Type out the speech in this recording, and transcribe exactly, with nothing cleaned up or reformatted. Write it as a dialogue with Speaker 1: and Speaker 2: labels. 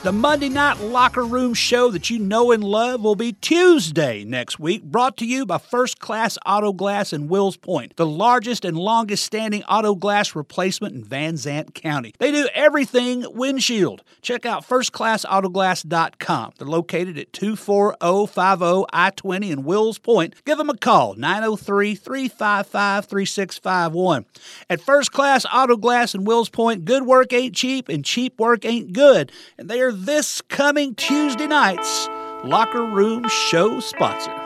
Speaker 1: The Monday Night Locker Room show that you know and love will be Tuesday next week, brought to you by First Class Auto Glass in Wills Point, the largest and longest standing auto glass replacement in Van Zant County. They do everything windshield. Check out first class auto glass dot com. They're located at two four zero five zero I twenty in Wills Point. Give them a call, nine oh three, three five five, three six five one. At First Class Auto Glass in Wills Point, good work ain't cheap and cheap work ain't good. And they are this coming Tuesday night's Locker Room show sponsor.